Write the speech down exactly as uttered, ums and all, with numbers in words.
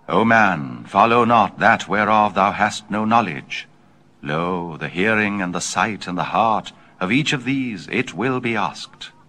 O man, follow not that whereof thou hast no knowledge. Lo, the hearing and the sight and the heart, of each of these it will be asked.